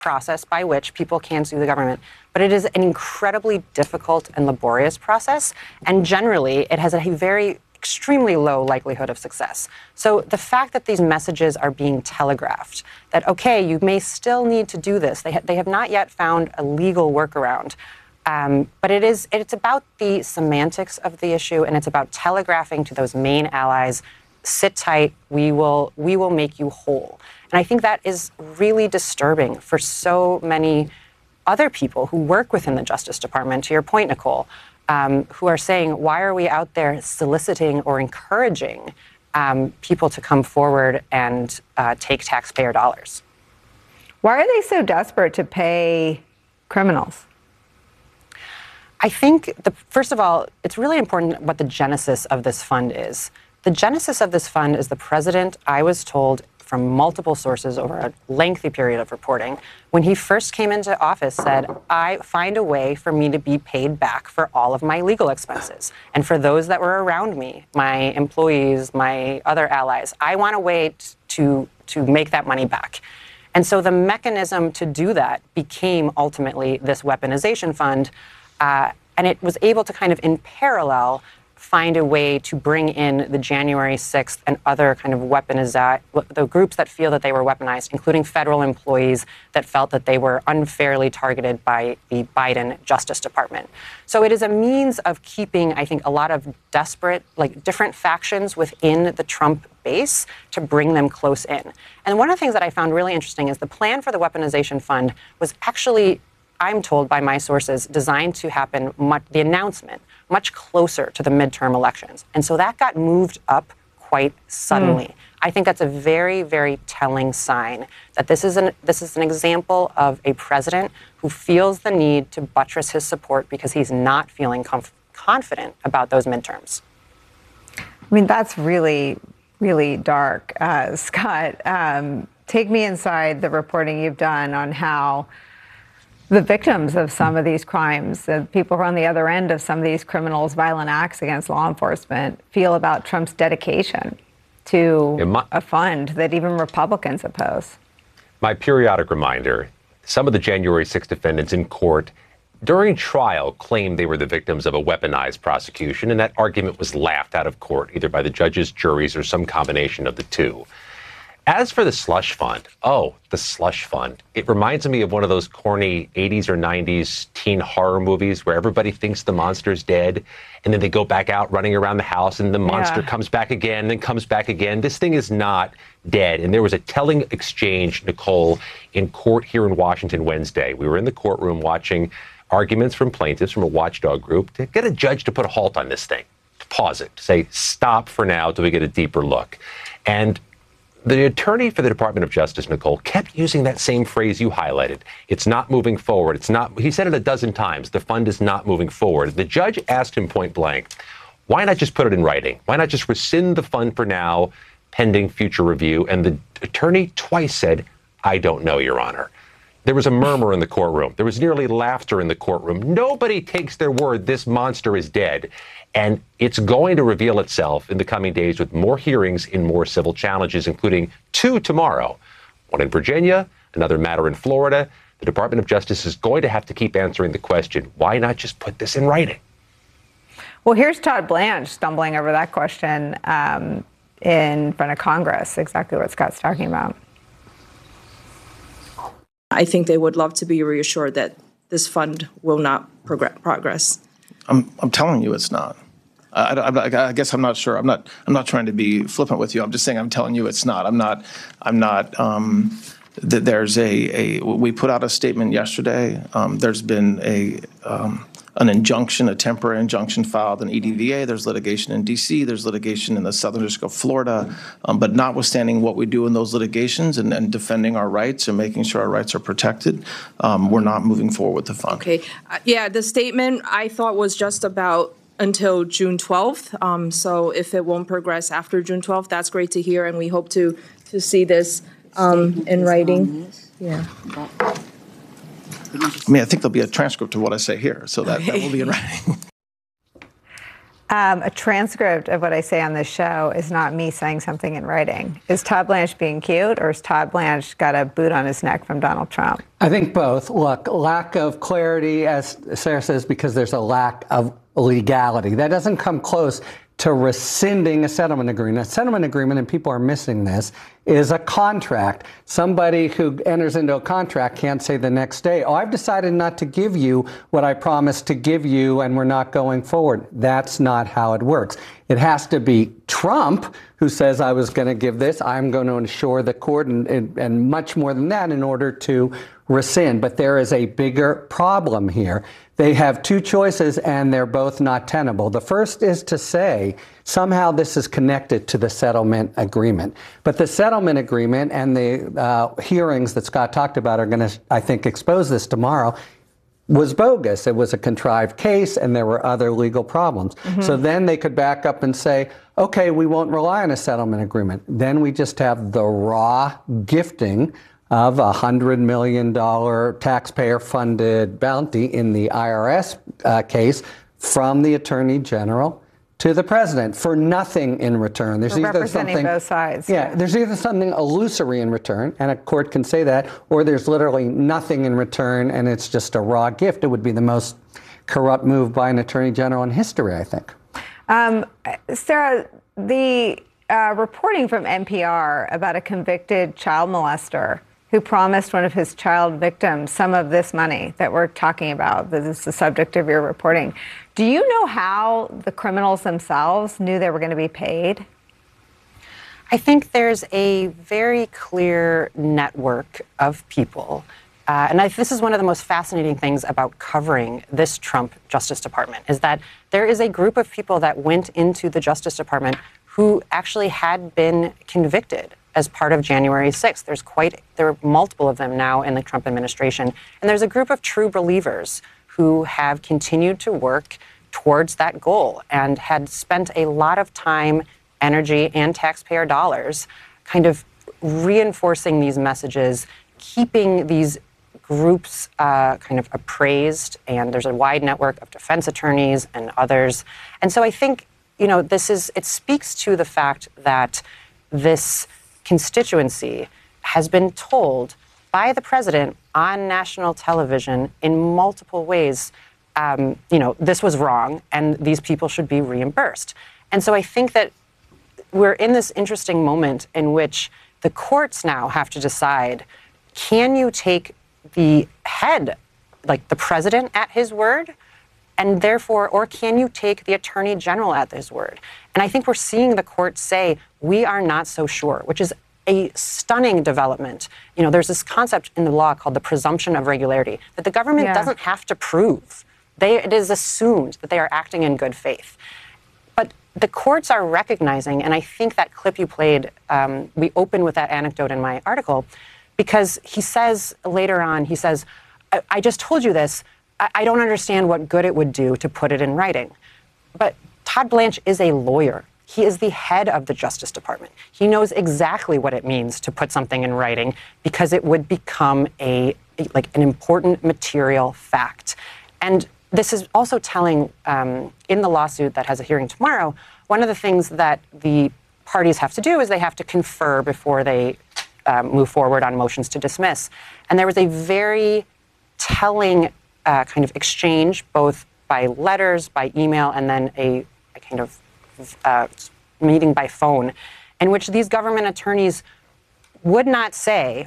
process by which people can sue the government, but it is an incredibly difficult and laborious process. And generally, it has a very extremely low likelihood of success. So the fact that these messages are being telegraphed, that, okay, you may still need to do this, they have not yet found a legal workaround. But it's about the semantics of the issue, and it's about telegraphing to those main allies, sit tight, we will make you whole. And I think that is really disturbing for so many other people who work within the Justice Department, to your point, Nicole, who are saying, why are we out there soliciting or encouraging people to come forward and take taxpayer dollars? Why are they so desperate to pay criminals? I think, first of all, it's really important what the genesis of this fund is. The genesis of this fund is the president, I was told from multiple sources over a lengthy period of reporting, when he first came into office, said, I find a way for me to be paid back for all of my legal expenses. And for those that were around me, my employees, my other allies, I want a way to make that money back. And so the mechanism to do that became ultimately this weaponization fund. And it was able to kind of in parallel find a way to bring in the January 6th and other kind of the groups that feel that they were weaponized, including federal employees that felt that they were unfairly targeted by the Biden Justice Department. So it is a means of keeping, I think, a lot of desperate, different factions within the Trump base to bring them close in. And one of the things that I found really interesting is the plan for the weaponization fund was actually, I'm told by my sources, designed to happen, the announcement, much closer to the midterm elections. And so that got moved up quite suddenly. I think that's a very, very telling sign that this is an example of a president who feels the need to buttress his support because he's not feeling confident about those midterms. I mean, that's really, really dark. Scott, take me inside the reporting you've done on how the victims of some of these crimes, the people who are on the other end of some of these criminals' violent acts against law enforcement, feel about Trump's dedication to a fund that even Republicans oppose. My periodic reminder, some of the January 6 defendants in court during trial claimed they were the victims of a weaponized prosecution, and that argument was laughed out of court, either by the judges, juries, or some combination of the two. As for the slush fund, the slush fund. It reminds me of one of those corny 80s or 90s teen horror movies where everybody thinks the monster's dead, and then they go back out running around the house, and the monster comes back again and comes back again. This thing is not dead. And there was a telling exchange, Nicole, in court here in Washington Wednesday. We were in the courtroom watching arguments from plaintiffs from a watchdog group to get a judge to put a halt on this thing, to pause it, to say, stop for now till we get a deeper look. And the attorney for the Department of Justice, Nicole, kept using that same phrase you highlighted. It's not moving forward. It's not. He said it a dozen times. The fund is not moving forward. The judge asked him point blank, why not just put it in writing? Why not just rescind the fund for now, pending future review? And the attorney twice said, I don't know, Your Honor. There was a murmur in the courtroom. There was nearly laughter in the courtroom. Nobody takes their word this monster is dead. And it's going to reveal itself in the coming days with more hearings in more civil challenges, including 2 tomorrow. One in Virginia, another matter in Florida. The Department of Justice is going to have to keep answering the question, why not just put this in writing? Well, here's Todd Blanche stumbling over that question in front of Congress, exactly what Scott's talking about. I think they would love to be reassured that this fund will not progress. I'm telling you it's not. I guess I'm not sure. I'm not trying to be flippant with you. I'm just saying I'm telling you it's not. I'm not. There's we put out a statement yesterday. There's been an injunction, a temporary injunction filed in EDVA. There's litigation in D.C. There's litigation in the Southern District of Florida. But notwithstanding what we do in those litigations and defending our rights and making sure our rights are protected, we're not moving forward with the fund. Okay. The statement I thought was just about until June 12th. So if it won't progress after June 12th, that's great to hear. And we hope to see this in writing. Yeah. I mean, I think there'll be a transcript of what I say here, so that will be in writing. A transcript of what I say on this show is not me saying something in writing. Is Todd Blanche being cute, or has Todd Blanche got a boot on his neck from Donald Trump? I think both. Look, lack of clarity, as Sarah says, because there's a lack of legality. That doesn't come close to rescinding a settlement agreement. A settlement agreement, and people are missing this, is a contract. Somebody who enters into a contract can't say the next day, oh, I've decided not to give you what I promised to give you and we're not going forward. That's not how it works. It has to be Trump who says I was going to give this. I'm going to ensure the court and much more than that in order to rescind. But there is a bigger problem here. They have two choices and they're both not tenable. The first is to say somehow this is connected to the settlement agreement. But the settlement agreement and the hearings that Scott talked about are going to, I think, expose this tomorrow, was bogus. It was a contrived case and there were other legal problems. So then they could back up and say, okay, we won't rely on a settlement agreement. Then we just have the raw gifting of a $100 million taxpayer-funded bounty in the IRS case from the Attorney General to the president for nothing in return. There's We're either representing something, both sides. Yeah, there's either something illusory in return, and a court can say that, or there's literally nothing in return, and it's just a raw gift. It would be the most corrupt move by an Attorney General in history, I think. Sarah, the reporting from NPR about a convicted child molester who promised one of his child victims some of this money that we're talking about, that is the subject of your reporting. Do you know how the criminals themselves knew they were going to be paid? I think there's a very clear network of people. This is one of the most fascinating things about covering this Trump Justice Department, is that there is a group of people that went into the Justice Department who actually had been convicted as part of January 6th. There are multiple of them now in the Trump administration. And there's a group of true believers who have continued to work towards that goal and had spent a lot of time, energy, and taxpayer dollars kind of reinforcing these messages, keeping these groups kind of appraised. And there's a wide network of defense attorneys and others. And so I think, it speaks to the fact that this constituency has been told by the president on national television in multiple ways, this was wrong and these people should be reimbursed. And so I think that we're in this interesting moment in which the courts now have to decide, can you take the head, like the president, at his word? And therefore, or can you take the attorney general at his word? And I think we're seeing the court say, we are not so sure, which is a stunning development. There's this concept in the law called the presumption of regularity, that the government doesn't have to prove. It is assumed that they are acting in good faith. But the courts are recognizing, and I think that clip you played, we open with that anecdote in my article, because he says later on, I just told you this, I don't understand what good it would do to put it in writing. But Todd Blanche is a lawyer. He is the head of the Justice Department. He knows exactly what it means to put something in writing because it would become an important material fact. And this is also telling in the lawsuit that has a hearing tomorrow, one of the things that the parties have to do is they have to confer before they move forward on motions to dismiss. And there was a very telling kind of exchange, both by letters, by email, and then a kind of meeting by phone, in which these government attorneys would not say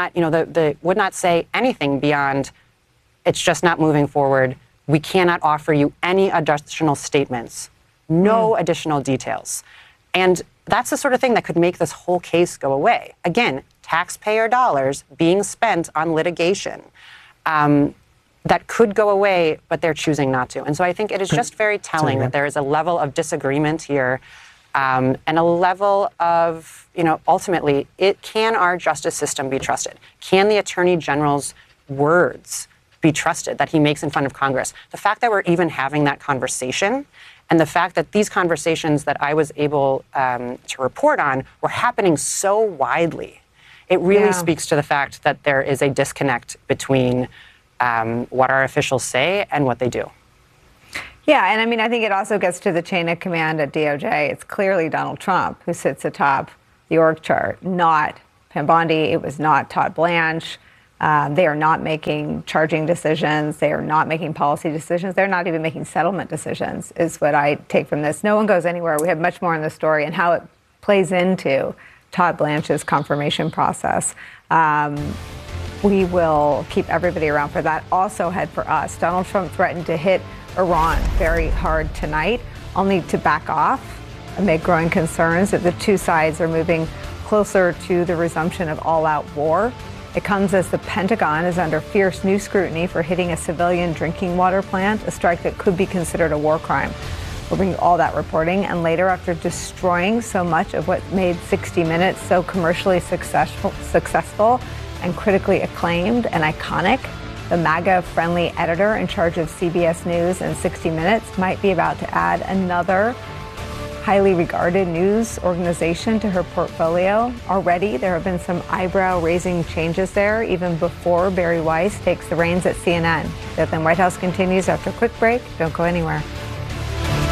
anything beyond, it's just not moving forward. We cannot offer you any additional statements, no additional details. And that's the sort of thing that could make this whole case go away. Again, taxpayer dollars being spent on litigation that could go away, but they're choosing not to. And so I think it is just very telling that there is a level of disagreement here and a level of, ultimately, can our justice system be trusted? Can the Attorney General's words be trusted that he makes in front of Congress? The fact that we're even having that conversation and the fact that these conversations that I was able to report on were happening so widely, it really speaks to the fact that there is a disconnect between what our officials say and what they do. Yeah, and I mean, I think it also gets to the chain of command at DOJ. It's clearly Donald Trump who sits atop the org chart, not Pam Bondi. It was not Todd Blanche. They are not making charging decisions. They are not making policy decisions. They're not even making settlement decisions, is what I take from this. No one goes anywhere. We have much more in the story and how it plays into Todd Blanche's confirmation process. We will keep everybody around for that. Also ahead for us, Donald Trump threatened to hit Iran very hard tonight, only to back off amid growing concerns that the two sides are moving closer to the resumption of all-out war. It comes as the Pentagon is under fierce new scrutiny for hitting a civilian drinking water plant, a strike that could be considered a war crime. We'll bring you all that reporting. And later, after destroying so much of what made 60 Minutes so commercially successful and critically acclaimed and iconic, the MAGA-friendly editor in charge of CBS News and 60 Minutes might be about to add another highly regarded news organization to her portfolio. Already, there have been some eyebrow-raising changes there, even before Bari Weiss takes the reins at CNN. The White House continues after a quick break. Don't go anywhere.